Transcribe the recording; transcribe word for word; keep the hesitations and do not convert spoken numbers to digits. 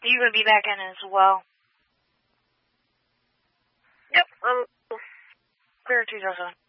You gonna be back in as well? Yep, um, Clear two thousand.